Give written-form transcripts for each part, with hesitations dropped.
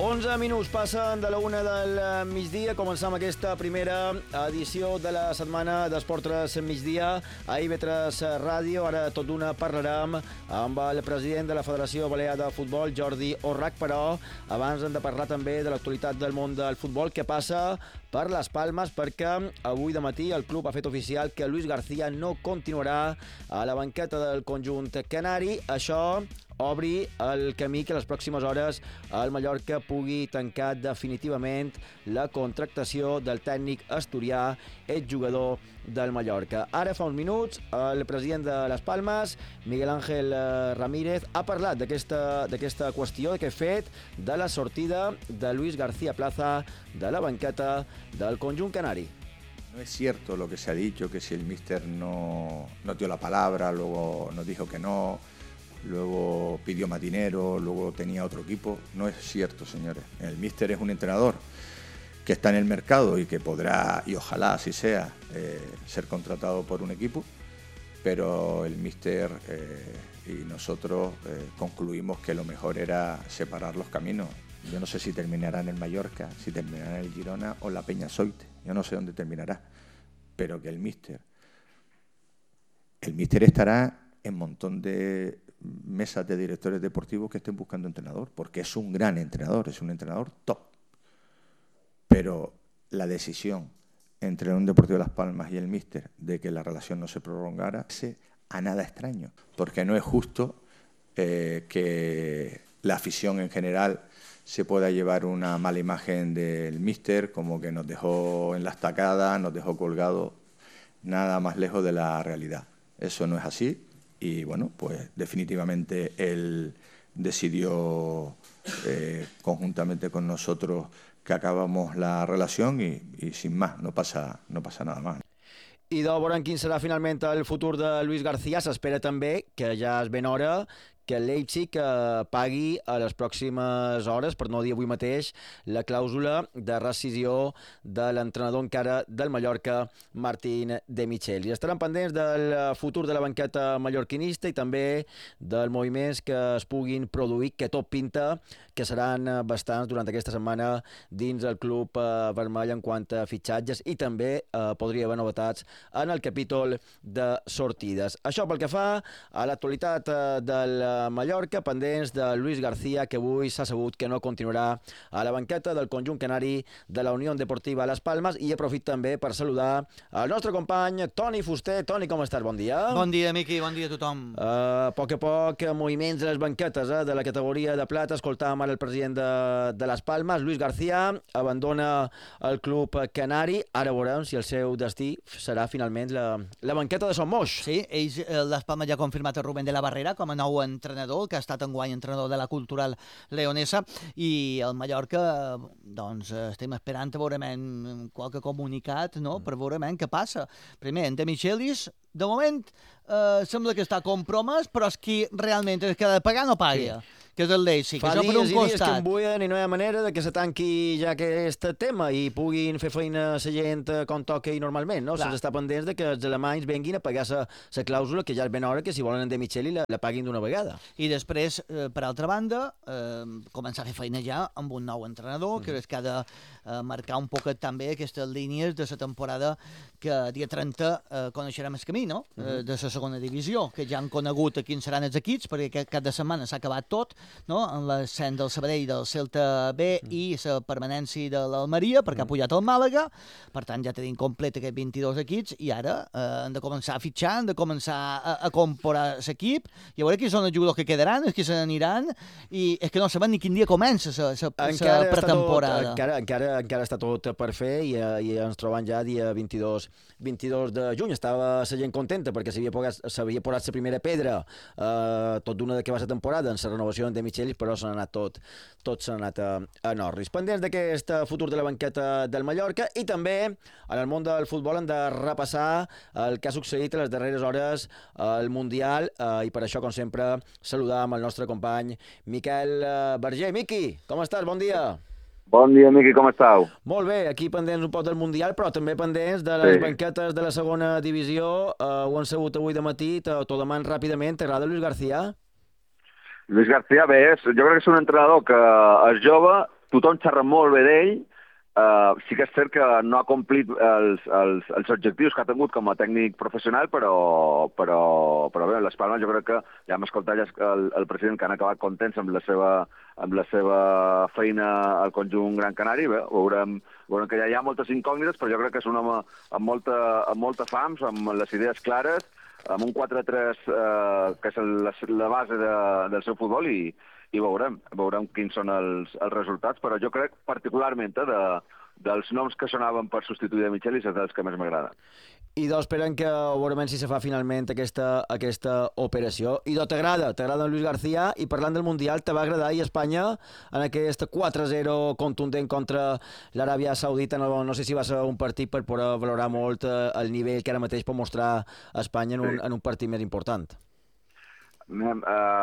11 minuts passen de la 1 del migdia. Començam aquesta primera edició de la setmana d'Esports Migdia a IB3 Ràdio. Ara tot d'una parlarem amb el president de la Federació Balear de Futbol, Jordi Orrach, però abans hem de parlar també de l'actualitat del món del futbol, que passa per les Palmes, perquè avui de matí el club ha fet oficial que Luis García no continuarà a la banqueta del conjunt canari. Això obri el camí que les pròximes hores el Mallorca pugui tancar definitivament la contractació del tècnic asturià, exjugador del Mallorca. Ara fa uns minuts el president de les Palmes, Miguel Ángel Ramírez, ha parlat d'aquesta qüestió, d'aquest fet de la sortida de Luis García Plaza de la banqueta del conjunt canari. No es cierto lo que se ha dicho, que si el míster no dio la palabra, luego nos dijo que no, luego pidió más dinero, luego tenía otro equipo. No es cierto, señores. El míster es un entrenador que está en el mercado y que podrá, y ojalá así sea, ser contratado por un equipo, pero el míster y nosotros concluimos que lo mejor era separar los caminos. Yo no sé si terminará en el Mallorca, si terminará en el Girona o en la Peña Soite. Yo no sé dónde terminará, pero que el míster estará en un montón de mesas de directores deportivos que estén buscando entrenador, porque es un gran entrenador, es un entrenador top. Pero la decisión entre el Unión Deportiva Las Palmas y el míster de que la relación no se prolongara es a nada extraño, porque no es justo que la afición en general se pueda llevar una mala imagen del míster, como que nos dejó en la estacada, nos dejó colgado, nada más lejos de la realidad. Eso no es así. Y bueno, pues definitivamente él decidió conjuntamente con nosotros que acabamos la relación y sin más, no pasa nada más. I de veure quin serà finalment el futur de Luis García. S'espera també, que ja és ben hora, que el Leipzig pagui a les pròximes hores, per no dir avui mateix, la clàusula de rescisió de l'entrenador encara del Mallorca, Martín De Micheli. Estaran pendents del futur de la banqueta mallorquinista i també dels moviments que es puguin produir, que tot pinta que seran bastants durant aquesta setmana dins el club vermell en quant a fitxatges, i també podria haver novetats en el capítol de sortides. Això pel que fa a l'actualitat del Mallorca, pendents de Luis García, que avui s'ha sabut que no continuarà a la banqueta del conjunt canari de la Unió Deportiva Las Palmes. I aprofit també per saludar el nostre company Toni Fuster. Toni, com estàs? Bon dia. Bon dia, Miqui, bon dia a tothom. A poc, moviments de les banquetes de la categoria de plata. Escoltàvem ara el president de Las Palmes, Luis García, abandona el club canari. Ara veurem si el seu destí serà finalment la banqueta de Son Moix. Sí, Las Palmes ja ha confirmat a Rubén de la Barrera com a nou entrenador, que ha estat enguany entrenador de la Cultural Leonesa, i el Mallorca, doncs, estem esperant a veure qualque comunicat, no?, per veure què passa. Primer, en De Michelis, de moment, sembla que està compromès, però és qui realment es queda de pagar no paga. Sí. Que és el Leipzig. Fa dies i dies que em buien i no hi ha manera de que se tanqui ja aquest tema i puguin fer feina a la gent com toca i normalment, no? Se'ls està pendents de que els alemanys venguin a pagar la clàusula, que ja és ben hora que si volen en De Micheli la paguin d'una vegada. I després, per altra banda, començar a fer feina ja amb un nou entrenador, que és que ha de marcar un poquet també aquestes línies de la temporada que dia 30 coneixerem el camí, no?, de la segona divisió, que ja han conegut quins seran els equips, perquè cap de setmana s'ha acabat tot, no?, en l'ascens del Sabadell, del Celta B i la permanència de l'Almeria, perquè ha pujat el Màlaga. Per tant, ja tenim complet aquests 22 equips i ara hem de començar a fitxar, hem de començar a comprar l'equip i a veure qui són els jugadors que quedaran, els que se n'aniran, i és que no sabem ni quin dia comença la pretemporada. Encara està tot per fer i ens trobem ja dia 22 de juny. Estava la gent contenta perquè s'havia posat la primera pedra tot d'una de que va ser temporada en la renovació de Michelis, però s'ha anat tot s'ha anat a Norris. Pendents d'aquest futur de la banqueta del Mallorca, i també en el món del futbol hem de repassar el que ha succeït a les darreres hores al Mundial, i per això, com sempre, saludar amb el nostre company Miquel Berger. Miqui, com estàs? Bon dia. Bon dia, Miqui, com estàu? Molt bé, aquí pendents un poc del Mundial, però també pendents de les banquetes de la segona divisió. Ho han sabut avui de matí, t'ho deman ràpidament. T'agrada Luis García? Luis García, bé, jo crec que és un entrenador que és jove, tothom xerra molt bé d'ell, sí que és cert que no ha complit els objectius que ha tingut com a tècnic professional, però bé, les Palmes jo crec que ja hem escoltat el president que han acabat contents amb la seva feina al conjunt Gran Canari. Bé, veurem que ja hi ha moltes incògnites, però jo crec que és un home amb molta fams, amb les idees clares, amb un 4-3 que és la base del seu futbol, i veurem quins són els resultats, però jo crec particularment dels noms que sonaven per substituir a Michelis és dels que més m'agrada. I esperen que veurem si se fa finalment aquesta operació. I t'agrada en Luis García, i parlant del Mundial, te va agradar i Espanya en aquest 4-0 contundent contra l'Aràbia Saudita? No sé si va ser un partit per poder valorar molt el nivell que ara mateix pot mostrar Espanya en un partit més important. Me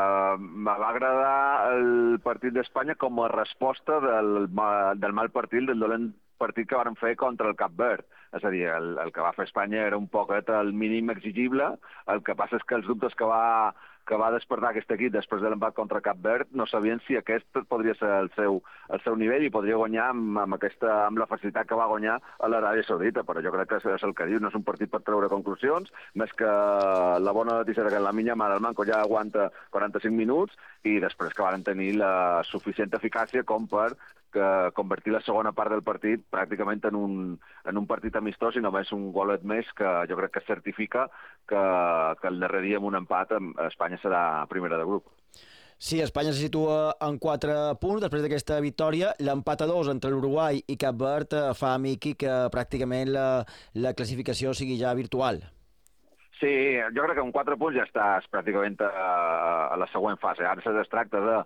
va agradar el partit d'Espanya com a resposta del mal partit, del dolent partit que varen fer contra el Cap Verd. És a dir, el que va fer Espanya era un poquet el mínim exigible. El que passa és que els dubtes que va despertar aquest equip després de l'empat contra Cap Verd no sabien si aquest podria ser el seu nivell i podria guanyar amb la facilitat que va guanyar a l'Aràbia Saudita, però jo crec que és el que diu, no és un partit per treure conclusions, més que la bona notícia que la Minya Mar al Manco ja aguanta 45 minuts i després que van tenir la suficient eficàcia com per convertir la segona part del partit pràcticament en un partit amistós i només un golet més que jo crec que certifica que el darrer dia amb un empat Espanya serà primera de grup. Sí, Espanya se situa en 4 punts després d'aquesta victòria. L'empat a 2 entre l'Uruguai i Cap Verd fa, Miqui, que pràcticament la classificació sigui ja virtual. Sí, jo crec que amb 4 punts ja estàs pràcticament a la següent fase. Ara es tracta de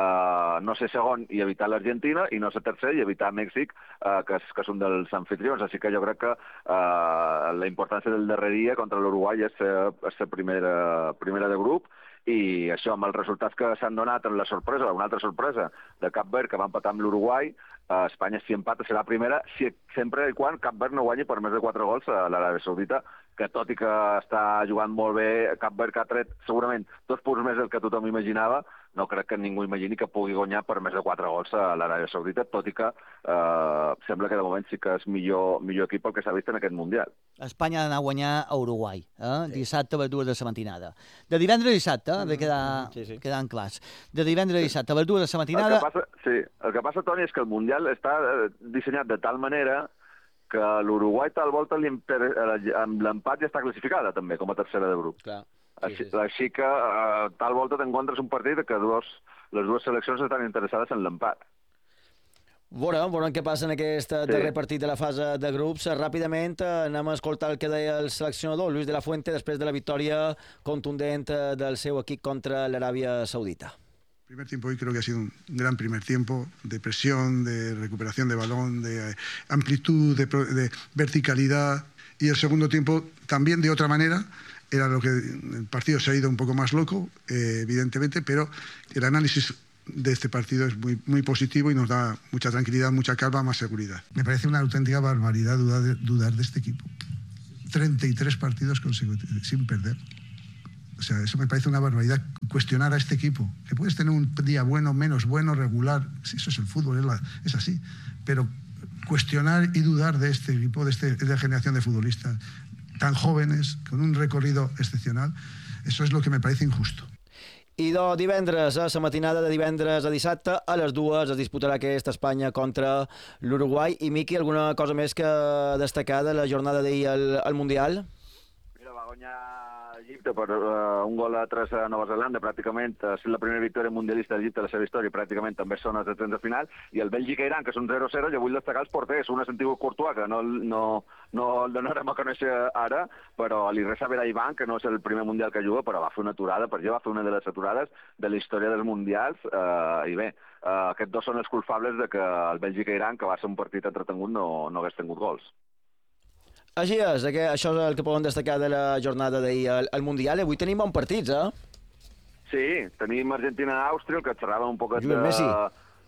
no ser segon i evitar l'Argentina, i no ser tercer i evitar Mèxic, que és un dels anfitrions. Així que jo crec que la importància del darrer dia contra l'Uruguai és ser primera de grup, i això amb els resultats que s'han donat en una altra sorpresa de Cap Verd, que va empatar amb l'Uruguai, Espanya, si empata, serà primera, sempre i quan Cap Verd no guanyi per més de 4 gols a l'Aràbia Saudita, que tot i que està jugant molt bé, Cap Verd que ha tret segurament 2 punts més del que tothom imaginava, no crec que ningú imagini que pugui guanyar per més de 4 gols a l'Aràbia Saudita, tot i que sembla que de moment sí que és millor equip el que s'ha vist en aquest Mundial. Espanya ha d'anar a guanyar a Uruguai, dissabte a les 2 de la matinada. De divendres a dissabte, quedant clars. De divendres a dissabte a les 2 de la matinada... El que passa, Toni, és que el Mundial està dissenyat de tal manera que l'Uruguai tal volta amb l'empat ja està classificada també com a tercera de grup. Clar. Així que tal volta t'encontres un partit que les dues seleccions estan interessades en l'empat. Veurem què passa en aquest darrer partit de la fase de grups. Ràpidament anem a escoltar el que deia el seleccionador Luis de la Fuente després de la victòria contundent del seu equip contra l'Aràbia Saudita. El primer tiempo hoy creo que ha sido un gran primer tiempo de presión, de recuperación de balón, de amplitud, de verticalidad, y el segundo tiempo también de otra manera. Era lo que el partido se ha ido un poco más loco, evidentemente, pero el análisis de este partido es muy positivo y nos da mucha tranquilidad, mucha calma, más seguridad. Me parece una auténtica barbaridad dudar de este equipo. 33 partidos consecutivos sin perder. O sea, eso me parece una barbaridad, cuestionar a este equipo. Que puedes tener un día bueno, menos bueno, regular, eso es el fútbol, es así. Pero cuestionar y dudar de este equipo, de esta generación de futbolistas tan jóvenes, con un recorrido excepcional, eso es lo que me parece injusto. I divendres, a la matinada de divendres a dissabte, a les 2 es disputarà aquesta Espanya contra l'Uruguai. I, Miqui, alguna cosa més que destacar de la jornada d'ahir al Mundial? Mira, va guanyar Egipte per un gol a 3 a Nova Zelanda, pràcticament és la primera victòria mundialista d'Egipte de la seva història, pràcticament també són els de final, i el Bèlgica-Iran, que és un 0-0, jo vull destacar els porters, un és Santiago Courtois, que no el donarem a conèixer ara, però l'Iresa Beraiban, que no és el primer mundial que juga, però va fer una aturada, per jo va fer una de les aturades de la història dels mundials, i bé, aquests dos són els culpables de que el Bèlgica-Iran, que va ser un partit entretengut, no hagués tingut gols. Així és, això és el que poden destacar de la jornada d'ahir al Mundial. Avui tenim bons partits, Sí, tenim Argentina-Àustria, el que xerrava un poquet Messi.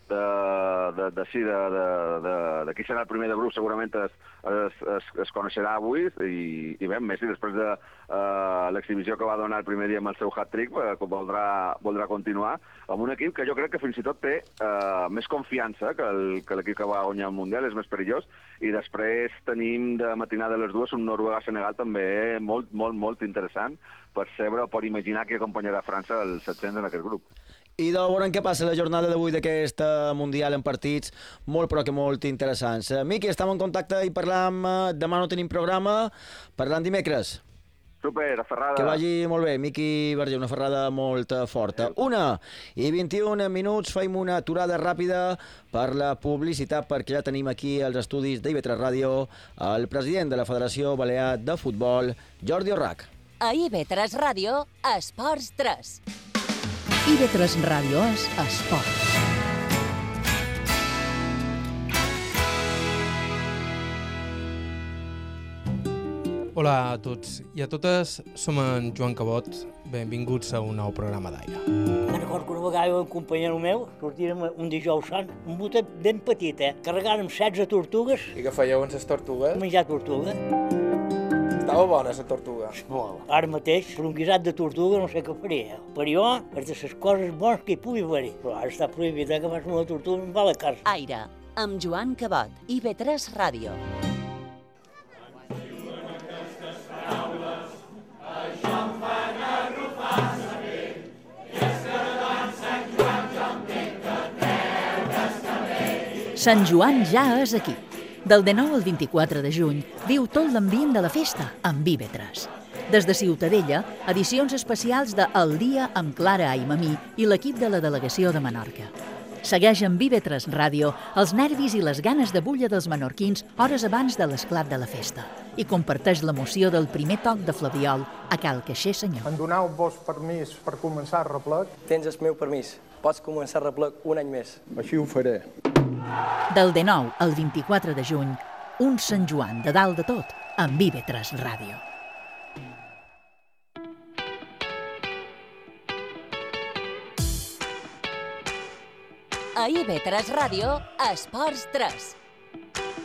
de qui serà el primer de grup segurament es coneixerà avui i bé, Messi després de l'exhibició que va donar el primer dia amb el seu hat-trick voldrà continuar amb un equip que jo crec que fins i tot té més confiança que l'equip que va guanyar el Mundial, és més perillós, i després tenim de matinada les dues un Noruega-Senegal també molt, molt, molt interessant per imaginar qui acompanyarà França als 700 en aquest grup. I de veurem què passa la jornada d'avui d'aquest Mundial en partits molt però que molt interessants. Miqui, estem en contacte i parlam, demà no tenim programa, parlam dimecres. Super, aferrada. Que vagi molt bé, Miqui Verger, una ferrada molt forta. 1:21 fem una aturada ràpida per la publicitat perquè ja tenim aquí als estudis d'IV3 Ràdio el president de la Federació Balear de Futbol, Jordi Orrach. A IB3 Ràdio, Esports 3. IB3 Ràdio és esport. Hola a tots i a totes, som en Joan Cabot, benvinguts a un nou programa d'Aire. Me'n recordo que una vegada un companyero meu sortíem un dijous sant, un botet ben petit, carregàrem 16 tortugues. I què fèieu amb les tortugues? Menjar tortuga. Estava bona, la tortuga. Molt. Ara mateix, per un guisat de tortuga no sé què faria. Per jo, és de les coses bones que hi pugui haver. Però ara està prohibit que fas una tortuga i em va a la casa. Aire, amb Joan Cabot, IB3 Ràdio. Sant Joan ja és aquí. Del 19 al 24 de juny, viu tot l'ambient de la festa amb IB3. Des de Ciutadella, edicions especials de El Dia amb Clara Aimamí i l'equip de la delegació de Menorca. Segueix amb IB3 Ràdio els nervis i les ganes de bulla dels menorquins hores abans de l'esclat de la festa i comparteix l'emoció del primer toc de Flabiol a Cal Caixer Senyor. Em doneu-vos permís per començar el replec? Tens el meu permís. Pots començar el replec un any més. Així ho faré. Del 19 al 24 de juny, un Sant Joan de dalt de tot amb IB3 Ràdio. A IB3 Ràdio, Esports 3.